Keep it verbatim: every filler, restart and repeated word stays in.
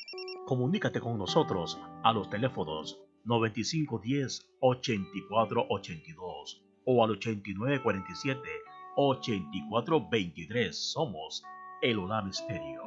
Comunícate con nosotros a los teléfonos noventa y cinco diez, ochenta y cuatro ochenta y dos o al ochenta y nueve cuarenta y siete, ochenta y cuatro veintitrés. Somos El Hogar Estéreo.